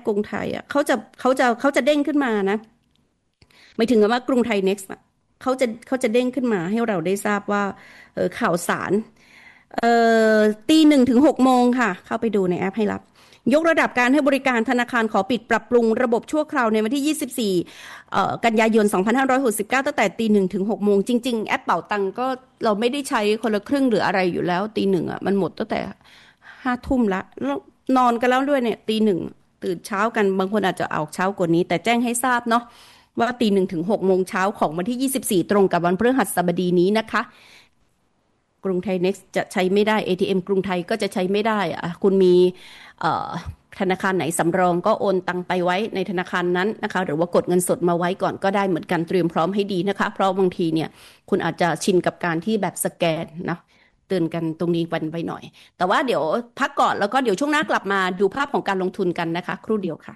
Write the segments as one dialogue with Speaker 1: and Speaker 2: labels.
Speaker 1: กรุงไทยอ่ะเขาจะเด้งขึ้นมานะหมายถึงว่ากรุงไทย Next อ่ะเขาจะเด้งขึ้นมาให้เราได้ทราบว่าข่าวสาร1:00 น. ถึง 6:00 น. ค่ะเข้าไปดูในแอปให้รับยกระดับการให้บริการธนาคารขอปิดปรับปรุงระบบชั่วคราวในวันที่24กันยายน2569ตั้งแต่ 1:00 น. ถึง 6:00 น. จริงๆแอปเป๋าตังก็เราไม่ได้ใช้คนละครึ่งหรืออะไรอยู่แล้ว 1:00 น. อ่ะมันหมดตั้งแต่ 5:00 น. ละนอนกันแล้วด้วยเนี่ย 1:00 น. ตื่นเช้ากันบางคนอาจจะออกเช้ากว่านี้แต่แจ้งให้ทราบเนาะว่า 1:00 น. ถึง 6:00 น. เช้าของวันที่24ตรงกับวันพฤหัสบดีนี้นะคะกรุงไทย Next จะใช้ไม่ได้ ATM กรุงไทยก็จะใช้ไม่ได้คุณมีธนาคารไหนสำรองก็โอนตังไปไว้ในธนาคารนั้นนะคะหรือว่ากดเงินสดมาไว้ก่อนก็ได้เหมือนกันเตรียมพร้อมให้ดีนะคะเพราะบางทีเนี่ยคุณอาจจะชินกับการที่แบบสแกนนะเตือนกันตรงนี้วันไปหน่อยแต่ว่าเดี๋ยวพักก่อนแล้วก็เดี๋ยวช่วงหน้ากลับมาดูภาพของการลงทุนกันนะคะครู่เดียวค่ะ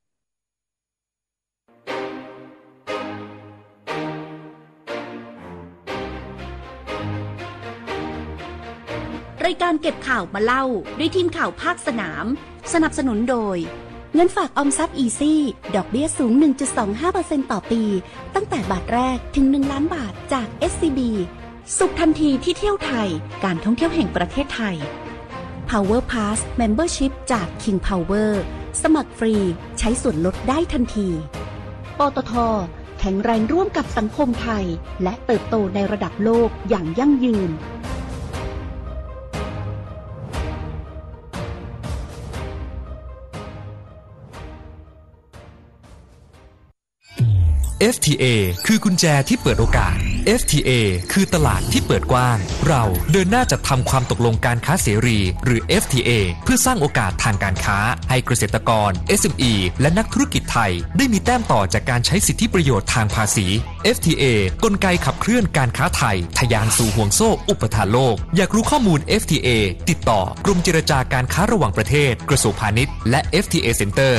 Speaker 2: รายการเก็บข่าวมาเล่าด้วยทีมข่าวภาคสนามสนับสนุนโดยเงินฝากออมทรัพย์อีซี่ดอกเบี้ยสูง 1.25% ต่อปีตั้งแต่บาทแรกถึง1 ล้านบาทจาก SCB สุขทันทีที่เที่ยวไทยการท่องเที่ยวแห่งประเทศไทย Power Pass Membership จาก King Power สมัครฟรีใช้ส่วนลดได้ทันทีปตท.แข็งแรงร่วมกับสังคมไทยและเติบโตในระดับโลกอย่างยั่งยืน
Speaker 3: FTA คือกุญแจที่เปิดโอกาส FTA คือตลาดที่เปิดกว้างเราเดินหน้าจัดทำความตกลงการค้าเสรีหรือ FTA เพื่อสร้างโอกาสทางการค้าให้เกษตรกร SME และนักธุรกิจไทยได้มีแต้มต่อจากการใช้สิทธิประโยชน์ทางภาษี FTA กลไกขับเคลื่อนการค้าไทยทะยานสู่ห่วงโซ่อุปทานโลกอยากรู้ข้อมูล FTA ติดต่อกรมเจรจาการค้าระหว่างประเทศกระทรวงพาณิชย์และ FTA Center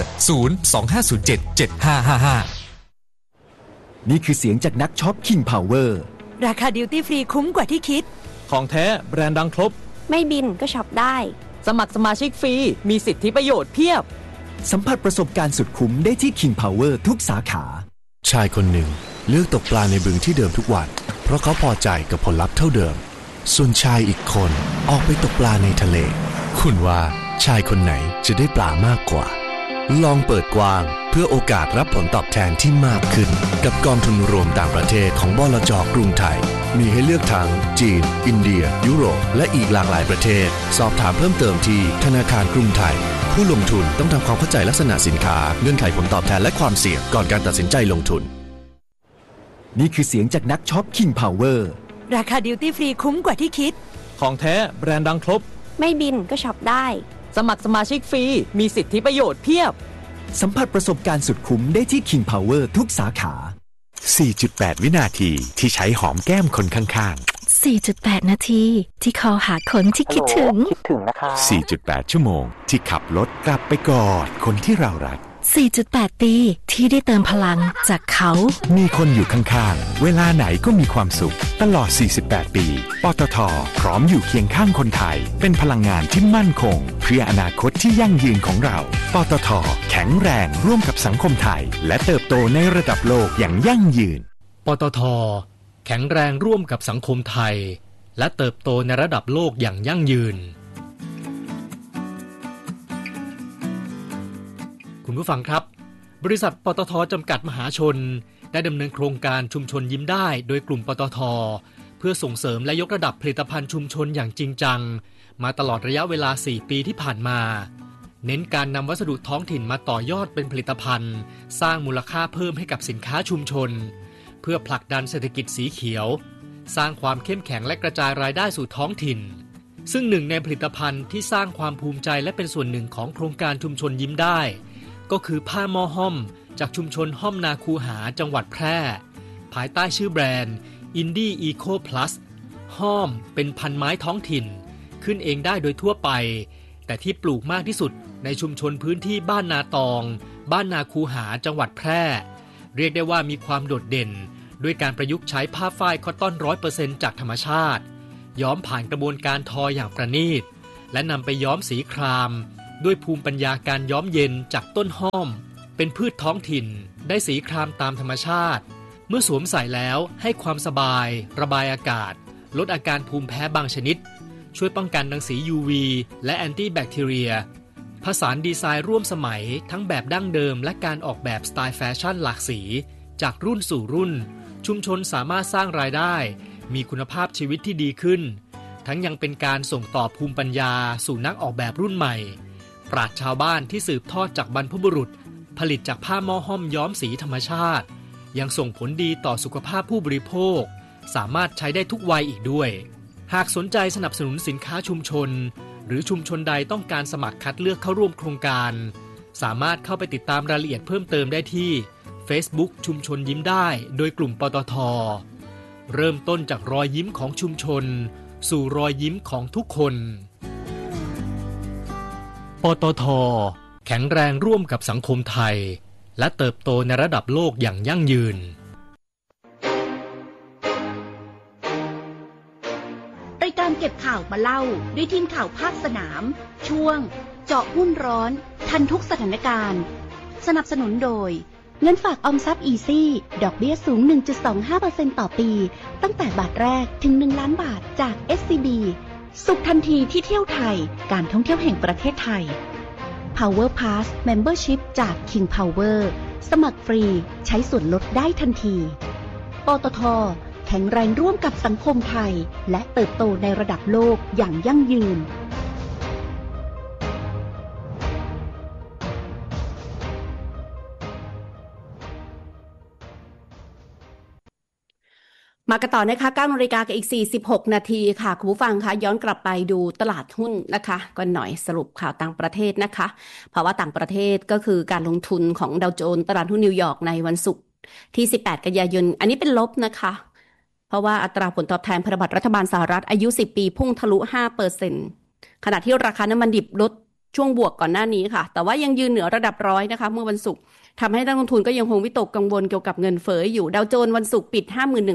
Speaker 3: 025077555
Speaker 4: นี่คือเสียงจากนักช็อป King Power
Speaker 5: ราคาดิวตี้ฟรีคุ้มกว่าที่คิด
Speaker 6: ของแท้แบรนด์ดังครบ
Speaker 7: ไม่บินก็ช็อปได้
Speaker 5: สมัครสมาชิกฟรีมีสิทธิประโยชน์เพียบ
Speaker 4: สัมผัสประสบการณ์สุดคุ้มได้ที่ King Power ทุกสาขา
Speaker 8: ชายคนหนึ่งเลือกตกปลาในบึงที่เดิมทุกวันเพราะเขาพอใจกับผลลัพธ์เท่าเดิมส่วนชายอีกคนออกไปตกปลาในทะเลคุณว่าชายคนไหนจะได้ปลามากกว่าลองเปิดกว้างเพื่อโอกาสรับผลตอบแทนที่มากขึ้นกับกองทุนรวมต่างประเทศของบลจ.กรุงไทยมีให้เลือกทั้งจีนอินเดียยุโรปและอีกหลากหลายประเทศสอบถามเพิ่มเติมที่ธนาคารกรุงไทยผู้ลงทุนต้องทำความเข้าใจลักษณะสินค้าเงื่อนไขผลตอบแทนและความเสี่ยงก่อนการตัดสินใจลงทุน
Speaker 4: นี่คือเสียงจากนักช็อป King Power
Speaker 5: ราคาดิวตี้ฟรีคุ้มกว่าที่คิด
Speaker 6: ของแท้แบรนด์ดังครบ
Speaker 7: ไม่บินก็ช็อปได้
Speaker 5: สมัครสมาชิกฟรีมีสิทธิประโยชน์เพียบ
Speaker 4: สัมผัสประสบการณ์สุดคุ้มได้ที่ King Power ทุกสาขา
Speaker 8: 4.8 วินาทีที่ใช้หอมแก้มคนข้าง
Speaker 9: ๆ 4.8 นาทีที่คอหาคนที่คิดถึง
Speaker 8: นะคะ 4.8 ชั่วโมงที่ขับรถกลับไปกอดคนที่เรารัก
Speaker 9: 4.8 ปีที่ได้เติมพลังจากเขา
Speaker 8: มีคนอยู่ข้างๆเวลาไหนก็มีความสุขตลอด48ปีปตท.พร้อมอยู่เคียงข้างคนไทยเป็นพลังงานที่มั่นคงเพื่ออนาคตที่ยั่งยืนของเราปตท.แข็งแรงร่วมกับสังคมไทยและเติบโตในระดับโลกอย่างยั่งยืน
Speaker 3: ปตท.แข็งแรงร่วมกับสังคมไทยและเติบโตในระดับโลกอย่างยั่งยืนคุณผู้ฟังครับบริษัทปตท.จำกัดมหาชนได้ดำเนินโครงการชุมชนยิ้มได้โดยกลุ่มปตท.เพื่อส่งเสริมและยกระดับผลิตภัณฑ์ชุมชนอย่างจริงจังมาตลอดระยะเวลา4ปีที่ผ่านมาเน้นการนำวัสดุท้องถิ่นมาต่อยอดเป็นผลิตภัณฑ์สร้างมูลค่าเพิ่มให้กับสินค้าชุมชนเพื่อผลักดันเศรษฐกิจสีเขียวสร้างความเข้มแข็งและกระจายรายได้สู่ท้องถิ่นซึ่งหนึ่งในผลิตภัณฑ์ที่สร้างความภูมิใจและเป็นส่วนหนึ่งของโครงการชุมชนยิ้มได้ก็คือผ้าหม้อห้อมจากชุมชนห้อมนาคูหาจังหวัดแพร่ภายใต้ชื่อแบรนด์ Indie Eco Plus ห้อมเป็นพันไม้ท้องถิ่นขึ้นเองได้โดยทั่วไปแต่ที่ปลูกมากที่สุดในชุมชนพื้นที่บ้านนาตองบ้านนาคูหาจังหวัดแพร่เรียกได้ว่ามีความโดดเด่นด้วยการประยุกต์ใช้ผ้าฝ้ายคอตตอน 100% จากธรรมชาติย้อมผ่านกระบวนการทออย่างประณีตและนำไปย้อมสีครามด้วยภูมิปัญญาการย้อมเย็นจากต้นห้อมเป็นพืชท้องถิ่นได้สีครามตามธรรมชาติเมื่อสวมใส่แล้วให้ความสบายระบายอากาศลดอาการภูมิแพ้บางชนิดช่วยป้องกันรังสี UV และแอนตี้แบคทีเรียผสานดีไซน์ร่วมสมัยทั้งแบบดั้งเดิมและการออกแบบสไตล์แฟชั่นหลากสีจากรุ่นสู่รุ่นชุมชนสามารถสร้างรายได้มีคุณภาพชีวิตที่ดีขึ้นทั้งยังเป็นการส่งต่อภูมิปัญญาสู่นักออกแบบรุ่นใหม่ปราชญ์ชาวบ้านที่สืบทอดจากบรรพบุรุษผลิตจากผ้าหม้อห้อมย้อมสีธรรมชาติยังส่งผลดีต่อสุขภาพผู้บริโภคสามารถใช้ได้ทุกวัยอีกด้วยหากสนใจสนับสนุนสินค้าชุมชนหรือชุมชนใดต้องการสมัครคัดเลือกเข้าร่วมโครงการสามารถเข้าไปติดตามรายละเอียดเพิ่มเติมได้ที่ Facebook ชุมชนยิ้มได้โดยกลุ่มปตท.เริ่มต้นจากรอยยิ้มของชุมชนสู่รอยยิ้มของทุกคนปตท.แข็งแรงร่วมกับสังคมไทยและเติบโตในระดับโลกอย่างยั่งยืน
Speaker 2: รายการเก็บข่าวมาเล่าด้วยทีมข่าวภาคสนามช่วงเจาะหุ้นร้อนทันทุกสถานการณ์สนับสนุนโดยเงินฝากออมทรัพย์อีซี่ดอกเบี้ยสูง 1.25% ต่อปีตั้งแต่บาทแรกถึง1ล้านบาทจาก SCB สุขทันทีที่เที่ยวไทยการท่องเที่ยวแห่งประเทศไทย Power Pass Membership จาก King Power สมัครฟรีใช้ส่วนลดได้ทันทีปตท.แข็งแรงร่วมกับสังคมไทยและเติบโตในระดับโลกอย่างยั่งยืน
Speaker 1: มากันต่อนะคะ 9 นาฬิกากับอีก46 นาทีค่ะคุณผู้ฟังคะย้อนกลับไปดูตลาดหุ้นนะคะก่อนหน่อยสรุปข่าวต่างประเทศนะคะภาวะต่างประเทศก็คือการลงทุนของดาวโจนส์ตลาดหุ้นนิวยอร์กในวันศุกร์ที่18 กันยายนอันนี้เป็นลบนะคะเพราะว่าอัตราผลตอบแทนพันธบัตรรัฐบาลสหรัฐอายุ10 ปีพุ่งทะลุ 5% ขณะที่ราคาน้ำมันดิบลดช่วงบวกก่อนหน้านี้ค่ะแต่ว่ายังยืนเหนือระดับ100นะคะเมื่อวันศุกร์ทำให้นักลงทุนก็ยังคงวิตกกังวลเกี่ยวกับเงินเฟ้ออยู่ดาวโจนส์วันศุกร์ปิด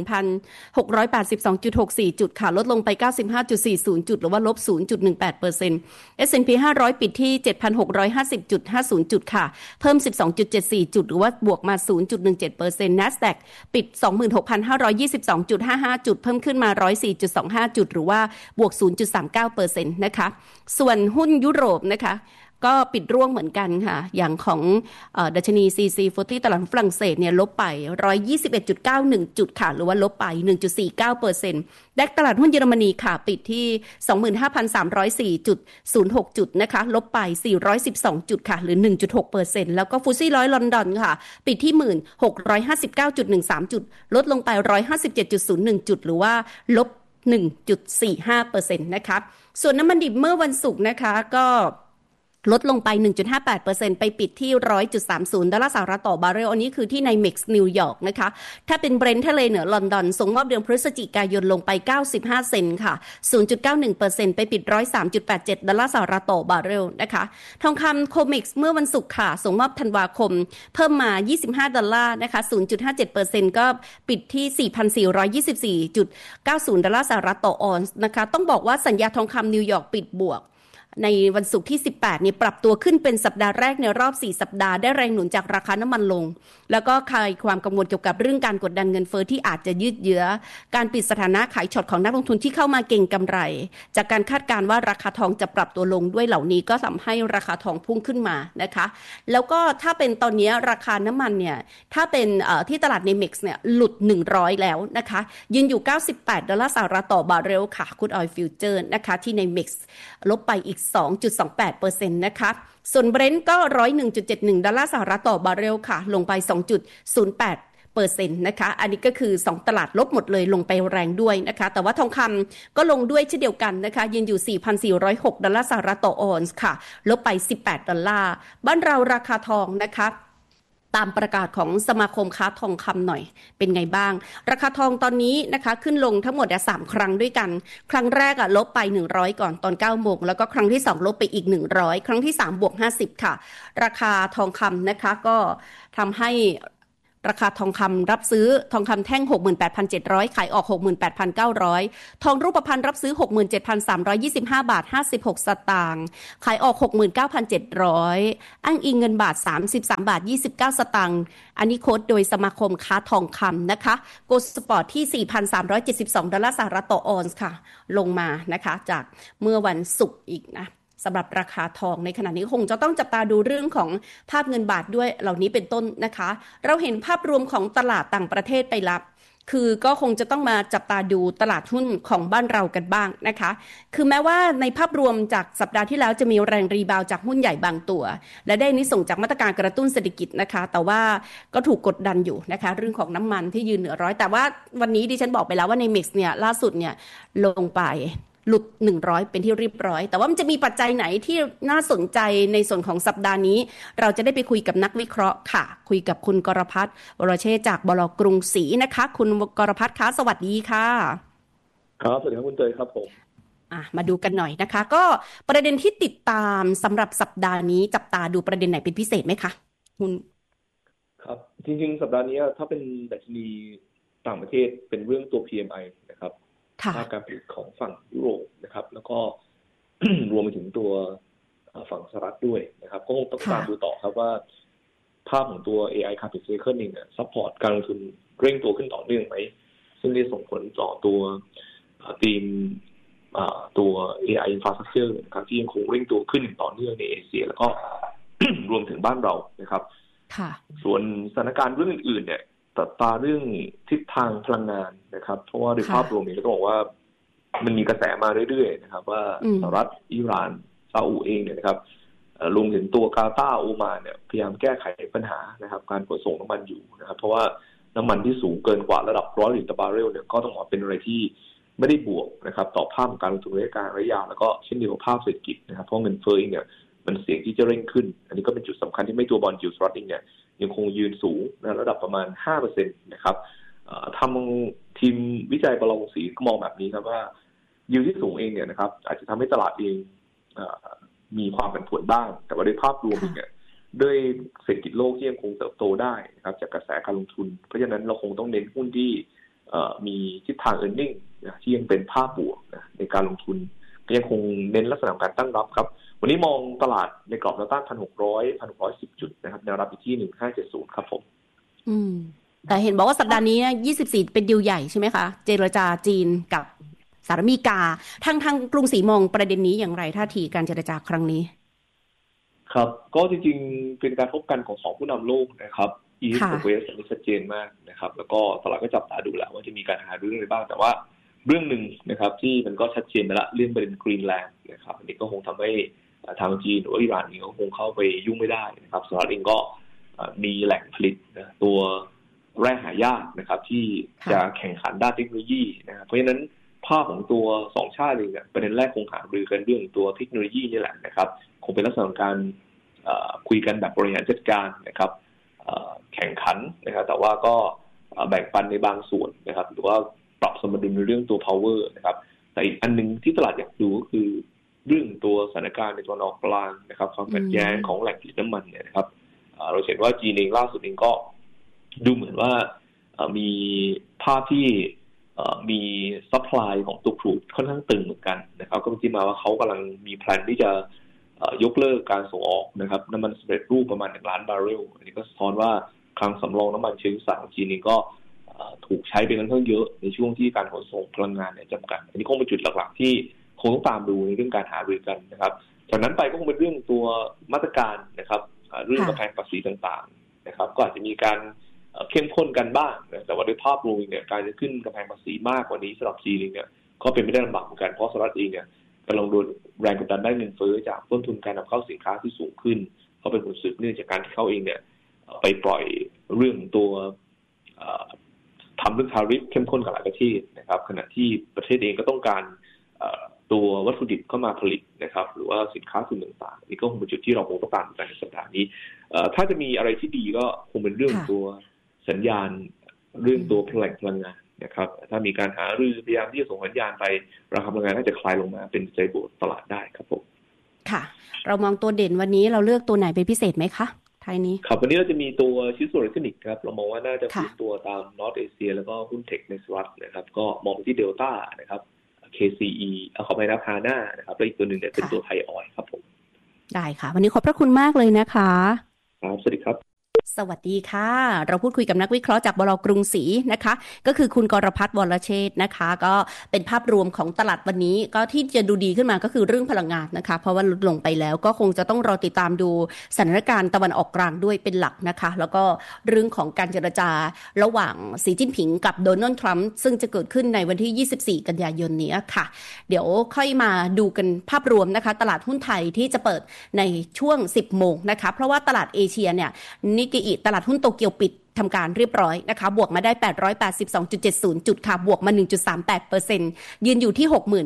Speaker 1: 51,682.64 จุดค่ะลดลงไป 95.40 จุดหรือว่าลบ 0.18% S&P 500 ปิดที่ 7,650.50 จุดค่ะเพิ่ม 12.74 จุดหรือว่าบวกมา 0.17% NASDAQ ปิด 26,522.55 จุดเพิ่มขึ้นมา 104.25 จุดหรือว่าบวก 0.39% นะคะส่วนหุ้นยุโรปนะคะก็ปิดร่วงเหมือนกันค่ะอย่างของดัชนี CAC 40 ตลาดฝรั่งเศสเนี่ยลบไป 121.91 จุดค่ะหรือว่าลบไป 1.49% และตลาดหุ้นเยอรมนีค่ะปิดที่ 25,304.06 จุดนะคะลบไป 412 จุดค่ะหรือ 1.6% แล้วก็ฟุตซี่100ลอนดอนค่ะปิดที่ 1659.13 จุดลดลงไป 157.01 จุดหรือว่าลบ 1.45% นะคะส่วนน้ำมันดิบเมื่อวันศุกร์นะคะก็ลดลงไป 1.58% ไปปิดที่ $100.30 ต่อบาร์เรลอันนี้คือที่ใน MEX นิวยอร์กนะคะถ้าเป็น Brent ทะเลเหนือลอนดอนส่งมอบเดือนพฤศจิกายนลงไป95 เซนต์ค่ะ 0.91% ไปปิด $103.87 ต่อบาร์เรลนะคะทองคำ COMEX เมื่อวันศุกร์ค่ะส่งมอบธันวาคมเพิ่มมา$25นะคะ 0.57% ก็ปิดที่ 4,424.90 ต่อออนซ์นะคะต้องบอกว่าสัญญาทองคำนิวยอร์กปิดบวกในวันศุกร์ที่18นี่ปรับตัวขึ้นเป็นสัปดาห์แรกในรอบ4สัปดาห์ได้แรงหนุนจากราคาน้ำมันลงแล้วก็คลายความกังวลเกี่ยวกับเรื่องการกดดันเงินเฟ้อที่อาจจะยืดเยื้อการปิดสถานะขายช็อตของนักลงทุนที่เข้ามาเก็งกำไรจากการคาดการณ์ว่าราคาทองจะปรับตัวลงด้วยเหล่านี้ก็ทำให้ราคาทองพุ่งขึ้นมานะคะแล้วก็ถ้าเป็นตอนนี้ราคาน้ำมันเนี่ยถ้าเป็นที่ตลาดใน MEX เนี่ยหลุด100แล้วนะคะยืนอยู่$98ต่อบาร์เรลค่ะครูดออยล์ฟิวเจอร์นะคะที่ใน MEX ลบไปอีก2.28% นะคะส่วน Brent ก็ $101.71 ต่อบาร์เรลค่ะลงไป 2.08% นะคะอันนี้ก็คือ2ตลาดลบหมดเลยลงไปแรงด้วยนะคะแต่ว่าทองคำก็ลงด้วยเช่นเดียวกันนะคะยืนอยู่ $4,406 ต่อออนซ์ค่ะลบไป$18บ้านเราราคาทองนะคะตามประกาศของสมาคมค้าทองคำหน่อยเป็นไงบ้างราคาทองตอนนี้นะคะขึ้นลงทั้งหมด3ครั้งด้วยกันครั้งแรกลบไป100ก่อนตอน 9 โมงแล้วก็ครั้งที่2ลบไปอีก100ครั้งที่3บวก50ค่ะราคาทองคำนะคะก็ทำให้ราคาทองคำรับซื้อทองคำแท่ง 68,700 ขายออก 68,900 ทองรูปพรรณรับซื้อ 67,325 บาท 56 สตางค์ขายออก 69,700 อ้างอิงเงินบาท 33 บาท 29 สตางค์อันนี้โค้ดโดยสมาคมค้าทองคำนะคะโกลด์สปอร์ตที่ 4,372 ดอลลาร์สหรัฐต่อออนซ์ค่ะลงมานะคะจากเมื่อวันศุกร์อีกนะสำหรับราคาทองในขณะนี้คงจะต้องจับตาดูเรื่องของภาพเงินบาทด้วยเหล่านี้เป็นต้นนะคะเราเห็นภาพรวมของตลาดต่างประเทศไปแล้วคือก็คงจะต้องมาจับตาดูตลาดหุ้นของบ้านเรากันบ้างนะคะคือแม้ว่าในภาพรวมจากสัปดาห์ที่แล้วจะมีแรงรีบาวจากหุ้นใหญ่บางตัวและได้นิส่งจากมาตรการกระตุ้นเศรษฐกิจนะคะแต่ว่าก็ถูกกดดันอยู่นะคะเรื่องของน้ำมันที่ยืนเหนือร้อยแต่ว่าวันนี้ดิฉันบอกไปแล้วว่าใน Mix เนี่ยล่าสุดเนี่ยลงไปหลุด100เป็นที่เรียบร้อยแต่ว่ามันจะมีปัจจัยไหนที่น่าสนใจในส่วนของสัปดาห์นี้เราจะได้ไปคุยกับนักวิเคราะห์ค่ะคุยกับคุณกรพัฒน์วรเชษฐ์จากบล.กรุงศรีนะคะคุณกรพัฒน์คะสวัสดีค่ะ
Speaker 10: ครับสวัสดีครับคุณเตยครับผม
Speaker 1: มาดูกันหน่อยนะคะก็ประเด็นที่ติดตามสำหรับสัปดาห์นี้จับตาดูประเด็นไหนเป็นพิเศษไหมคะคุณ
Speaker 10: ครับจริงๆสัปดาห์นี้ถ้าเป็นดัชนีต่างประเทศเป็นเรื่องตัว PMI นะครับภาคการผลิตของฝั่งยุโรปนะครับแล้วก็ รวมไปถึงตัวฝั่งสหรัฐด้วยนะครับก็คงต้องตามดูต่อครับว่าภาพของตัว AI Carpet Cycle เองซัพพอร์ตการลงทุนเร่งตัวขึ้นต่อเนื่องไหมซึ่งได้ส่งผลต่อตัวธีมตัว AI Infrastructure นะครับที่ยังคงเร่งตัวขึ้นต่อเนื่องในเอเชียแล้วก็ รวมถึงบ้านเรานะครับส่วนสถานการณ์เรื่องอื่นๆเนี่ยตาเรื่องทิศทางพลังงานนะครับเพราะว่าโดยภาพรวมนี้ก็บอกว่ามันมีกระแสมาเรื่อยๆนะครับว่าสหรัฐอิหร่านซาอุเองเนี่ยนะครับรวมถึงตัวกาตาร์โอมานเนี่ยพยายามแก้ไขปัญหานะครับการขนส่งน้ำมันอยู่นะครับเพราะว่าน้ำมันที่สูงเกินกว่าระดับ100 เหรียญต่อบาร์เรลเนี่ยก็ต้องบอกเป็นอะไรที่ไม่ได้บวกนะครับต่อภาพการลงทุนระยะกลางระยะยาวแล้วก็เช่นเดียวกับภาพเศรษฐกิจนะครับเพราะเงินเฟ้อเนี่ยมันเสี่ยงที่จะเร่งขึ้นอันนี้ก็เป็นจุดสำคัญที่ไม่ตัวบอนด์ยิลด์สหรัฐเองเนี่ยยังคงยืนสูงในระดับประมาณ 5% นะครับทำทีมวิจัยบล.กรุงศรีก็มองแบบนี้ครับว่ายิลด์ที่สูงเองเนี่ยนะครับอาจจะทำให้ตลาดเองมีความผันผวนบ้างแต่ว่าโดยภาพรวมเนี่ยด้วยเศรษฐกิจโลกที่ยังคงเติบโตได้นะครับจากกระแสการลงทุนเพราะฉะนั้นเราคงต้องเน้นหุ้นที่มีทิศทาง earning ที่ยังเป็นภาพบวกในการลงทุนก็ยังคงเน้นลักษณะการตั้งรับครับวันนี้มองตลาดในกรอบแนวต้าน 1,610 จุดนะครับแนวรับอยู่ที่ 1570 ครับผม
Speaker 1: แต่เห็นบอกว่าสัปดาห์นี้24เป็นดีลใหญ่ใช่ไหมคะเจรจาจีนกับสหรัฐอเมริกาทางกรุงศรีมองประเด็นนี้อย่างไรท่าทีการเจรจาครั้งนี้
Speaker 10: ครับก็จริงๆเป็นการพบกันของ2ผู้นำโลกนะครับอีสต์กับเวสต์นี่ชัดเจนมากนะครับแล้วก็ตลาดก็จับตาดูแล้วว่าจะมีการหารืออะไรบ้างแต่ว่าเรื่องนึงนะครับที่มันก็ชัดเจนไปละเรื่องประเด็นกรีนแลนด์นะครับอันนี้ก็คงทำให้ทางจีนหรืออิหร่านเองก็คงเข้าไปยุ่งไม่ได้นะครับสหรัฐเองก็มีแหล่งผลิตตัวแร่หายากนะครับที่จะแข่งขันด้านเทคโนโลยีนะครับเพราะฉะนั้นภาพของตัว2ชาติเองเนี่ยประเด็นแรกคงหารือกันเรื่องตัวเทคโนโลยีนี่แหละนะครับคงเป็นลักษณะของการคุยกันแบบบริหารจัดการนะครับแข่งขันนะครับแต่ว่าก็แบ่งปันในบางส่วนนะครับหรือว่าปรับสมดุลในเรื่องตัว power นะครับแต่อีกอันนึงที่ตลาดอยากดูก็คือเรื่องตัวสถานการณ์ในตะวันออกกลางนะครับความขัดแย้งของแหล่งผลิตน้ำมันเนี่ยนะครับเราเห็นว่าจีนเองล่าสุดเองก็ดูเหมือนว่ามีภาพที่มีซัพพลายของตัวครูดค่อนข้างตึงเหมือนกันนะครับก็เป็นที่มาว่าเขากำลังมีแพลนที่จะยกเลิกการส่งออกนะครับน้ำมันสำเร็จรูปประมาณ1 ล้านบาร์เรลอันนี้ก็สะท้อนว่าคลังสำรองน้ำมันเชื้อสายของจีนเองก็ถูกใช้ไปค่อนข้างเยอะในช่วงที่การขนส่งพลังงานเนี่ยจำกัดอันนี้คงเป็นจุดหลักๆที่คงต้องตามดูในเรื่องการหารือกันนะครับจากนั้นไปก็คงเป็นเรื่องตัวมาตรการนะครับเรื่องกำแพงภาษีต่างๆนะครับก็อาจจะมีการเข้มข้นกันบ้างนะแต่ว่าโดยภาพรวมเนี่ยการจะขึ้นกำแพงภาษีมากกว่านี้สำหรับจีนเนี่ยก็เป็นไม่ได้ลำบากเหมือนกันเพราะสหรัฐเองเนี่ยกำลังโดนแรงกดดันได้เงินเฟ้อจากต้นทุนการนำเข้าสินค้าที่สูงขึ้นเพราะเป็นผลสืบเนื่องจากการที่เขาเองเนี่ยไปปล่อยเรื่องตัวทำเรื่องทาริฟเข้มข้นกับหลายประเทศนะครับขณะที่ประเทศเองก็ต้องการตัววัตถุดิบเข้ามาผลิตนะครับหรือว่าสินค้าส่วนต่างๆนี่ก็คงเป็นจุดที่เราคงต้องตามกันในสัปดาห์นี้ถ้าจะมีอะไรที่ดีก็คงเป็นเรื่องตัวสัญญาณเรื่องตัวแหล่งพลังงานนะครับถ้ามีการหารือพยายามที่จะส่งสัญญาณไปราคาพลังงานน่าจะคลายลงมาเป็นใจบวกตลาดได้ครับผม
Speaker 1: ค่ะเรามองตัวเด่นวันนี้เราเลือกตัวไหนเป็นพิเศษไหมคะทท้ายนี้
Speaker 10: ครับวันนี้เราจะมีตัวชิ้นส่วนอิเล็กทรอนิกส์ครับเรามองว่าน่าจะฟื้นตัวตามนอร์ทเอเชียแล้วก็หุ้นเทคในสหรัฐนะครับก็มองไปที่เดลต้านะครับ KCE ขอไปนะฮาน่านะครับแล้วอีกตัวหนึ่งเนี่ยเป็นตัวไทยออยล์ครับผม
Speaker 1: ได้ค่ะวันนี้ขอบพระคุณมากเลยนะคะ
Speaker 10: ครับสวัสดีครับ
Speaker 1: สวัสดีค่ะเราพูดคุยกับนักวิเคราะห์จากบล.กรุงศรีนะคะก็คือคุณกรพัฒน์วรเชษฐ์นะคะก็เป็นภาพรวมของตลาดวันนี้ก็ที่จะดูดีขึ้นมาก็คือเรื่องพลังงานนะคะเพราะว่าลดลงไปแล้วก็คงจะต้องรอติดตามดูสถานการณ์ตะวันออกกลางด้วยเป็นหลักนะคะแล้วก็เรื่องของการเจรจาระหว่างสีจิ้นผิงกับโดนัลด์ทรัมป์ซึ่งจะเกิดขึ้นในวันที่24กันยายนนี้ค่ะเดี๋ยวค่อยมาดูกันภาพรวมนะคะตลาดหุ้นไทยที่จะเปิดในช่วง 10 โมงนะคะเพราะว่าตลาดเอเชียเนี่ยนิกเกอิตลาดหุ้นโตเกียวปิดทำการเรียบร้อยนะคะบวกมาได้ 882.70 จุดค่ะบวกมา 1.38% ยืนอยู่ที่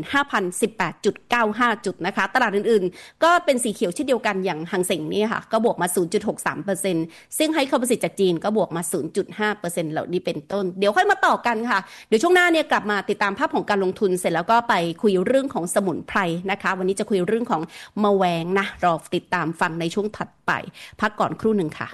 Speaker 1: 65,018.95 จุดนะคะตลาดอื่นๆก็เป็นสีเขียวเช่นเดียวกันอย่างหังเส็งนี่ค่ะก็บวกมา 0.63% ซึ่งให้คอมโพสิตจากจีนก็บวกมา 0.5% เหล่านี้เป็นต้นเดี๋ยวค่อยมาต่อกันค่ะเดี๋ยวช่วงหน้าเนี่ยกลับมาติดตามภาพของการลงทุนเสร็จแล้วก็ไปคุยเรื่องของสมุนไพรนะคะวันนี้จะคุยเรื่องของมะแวงนะรอติดตามฟังในช่วงถัดไปพักก่อนครู่นึงค่ะ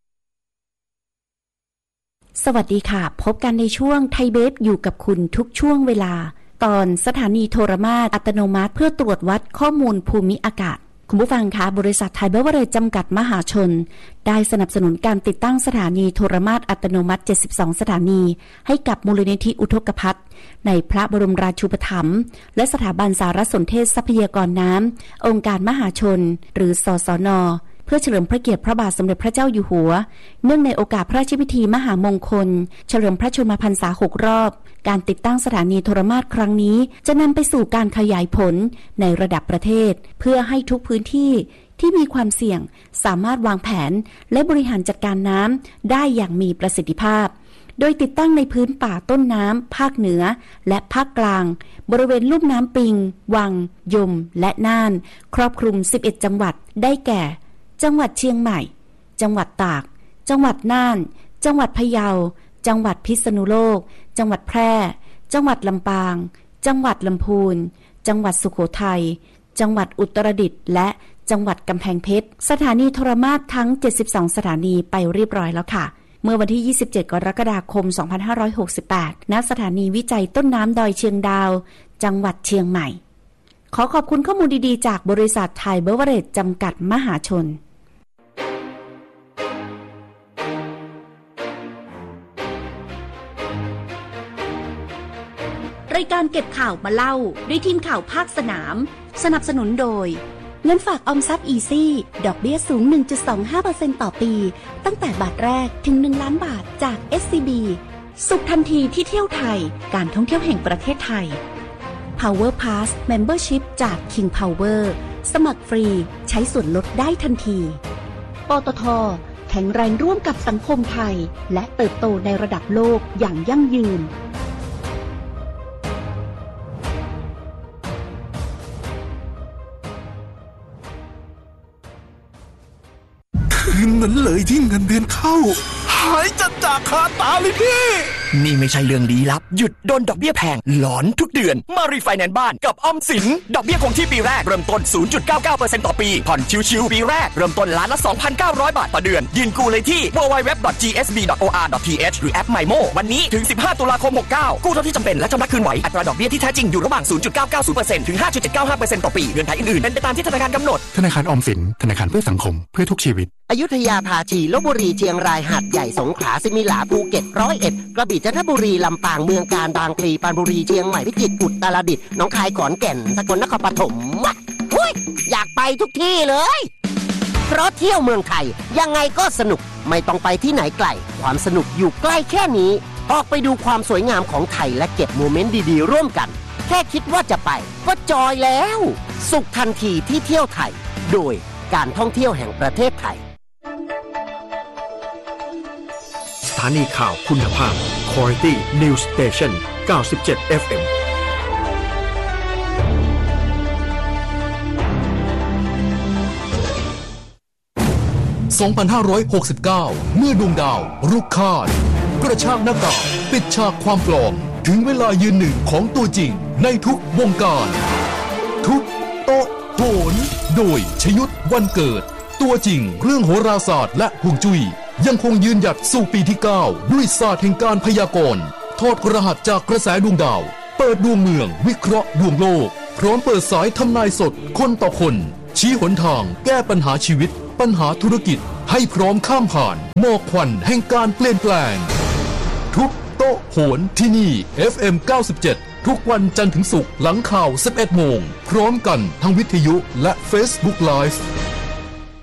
Speaker 2: สวัสดีค่ะพบกันในช่วงไทยเบฟอยู่กับคุณทุกช่วงเวลาตอนสถานีโทรมาตรอัตโนมัติเพื่อตรวจวัดข้อมูลภูมิอากาศคุณผู้ฟังคะบริษัทไทยเบเวอเรจจำกัดมหาชนได้สนับสนุนการติดตั้งสถานีโทรมาตรอัตโนมัติ72สถานีให้กับมูลนิธิอุทกภัทรในพระบรมราชูปถัมภ์และสถาบันสารสนเทศทรัพยากรน้ำองค์การมหาชนหรือสสน.เพื่อเฉลิมพระเกียรติพระบาทสมเด็จพระเจ้าอยู่หัวเนื่องในโอกาสพระราชพิธีมหามงคลเฉลิมพระชนมพรรษา6 รอบการติดตั้งสถานีโทรมาตรครั้งนี้จะนำไปสู่การขยายผลในระดับประเทศเพื่อให้ทุกพื้นที่ที่มีความเสี่ยงสามารถวางแผนและบริหารจัดการน้ำได้อย่างมีประสิทธิภาพโดยติดตั้งในพื้นป่าต้นน้ำภาคเหนือและภาคกลางบริเวณลุ่มน้ำปิงวังยมและน่านครอบคลุม11จังหวัดได้แก่จังหวัดเชียงใหม่จังหวัดตากจังหวัดน่านจังหวัดพะเยาจังหวัดพิษณุโลกจังหวัดแพร่จังหวัดลำปางจังหวัดลำพูนจังหวัดสุโขทัยจังหวัดอุตรดิตถ์และจังหวัดกำแพงเพชรสถานีโทรมาตรทั้ง72สถานีไปเรียบร้อยแล้วค่ะเมื่อวันที่27กรกฎาคม2568ณสถานีวิจัยต้นน้ำดอยเชียงดาวจังหวัดเชียงใหม่ขอขอบคุณข้อมูลดีๆจากบริษัทไทยเบเวอเรจจำกัดมหาชนรายการเก็บข่าวมาเล่าด้วยทีมข่าวภาคสนามสนับสนุนโดยเงินฝากออมทรัพย์อีซี่ดอกเบี้ยสูง 1.25% ต่อปีตั้งแต่บาทแรกถึง1 ล้านบาทจาก SCB สุขทันทีที่เที่ยวไทยการท่องเที่ยวแห่งประเทศไทย Power Pass Membership จาก King Power สมัครฟรีใช้ส่วนลดได้ทันทีปตท.แข็งแรงร่วมกับสังคมไทยและเติบโตในระดับโลกอย่างยั่งยืน
Speaker 8: คืนนั้นเลยที่เงินเดือนเข้าหายจากคาตาเลยพี่นี่ไม่ใช่เรื่องลี้ลับหยุดโดนดอกเบี้ยแพงหลอนทุกเดือนมารีไฟแนนซ์บ้านกับออมสินดอกเบี้ยคงที่ปีแรกเริ่มต้น 0.99% ต่อปีผ่อนชิวๆปีแรกเริ่มต้นล้านละ 2,900 บาทต่อเดือนยืนกู้เลยที่ www.gsb.or.th หรือแอป MyMo วันนี้ถึง15ตุลาคม69กู้เท่าที่จำเป็นและชำระคืนไหวอัตราดอกเบี้ยที่แท้จริงอยู่ระหว่าง 0.990% ถึง 5.795% ต่อปีเงื่อนไขอื่นๆเป็นไปตามที่ธนาคารกำหนดธนาคารออมสินธนาคารเพื่อสังคมเพื่อทุกชีวิต
Speaker 11: อยุธยาภาชีลพบุรีเชียงรายหาดใหญ่สงขลาสิมิหลาภูเก็ต101กระบี่จันทบุรีลำปางเมืองกาญบางพลีปรานบุรีเชียงใหม่พิจิตรอุตรดิตถ์หนองคายขอนแก่นสกลนครปฐมอยากไปทุกที่เลยเพราะเที่ยวเมืองไทยยังไงก็สนุกไม่ต้องไปที่ไหนไกลความสนุกอยู่ใกล้แค่นี้ออกไปดูความสวยงามของไทยและเก็บโมเมนต์ดีๆร่วมกันแค่คิดว่าจะไปก็จอยแล้วสุขทันทีที่เที่ยวไทยโดยการท่องเที่ยวแห่งประเทศไทย
Speaker 12: สถานีข่าวคุณภาพ Quality News Station 97 FM
Speaker 13: 2569 เมื่อดวงดาวรุกคาดกระชากหน้ากากปิดฉากความปลอมถึงเวลายืนหนึ่งของตัวจริงในทุกวงการทุกโต๊ะโหนโดยชยุทธวันเกิดตัวจริงเรื่องโหราศาสตร์และฮวงจุ้ยยังคงยืนหยัดสู่ปีที่ 9 ด้วยศาสตร์แห่งการพยากรณ์ถอดรหัสจากกระแสดวงดาวเปิดดวงเมืองวิเคราะห์ดวงโลกพร้อมเปิดสายทำนายสดคนต่อคนชี้หนทางแก้ปัญหาชีวิตปัญหาธุรกิจให้พร้อมข้ามผ่านหมอกควันแห่งการเปลี่ยนแปลงทุกโต๊ะโหนที่นี่ FM 97 ทุกวันจันทร์ถึงศุกร์หลังข่าว 11 โมงพร้อมกันทั้งวิทยุและ Facebook Live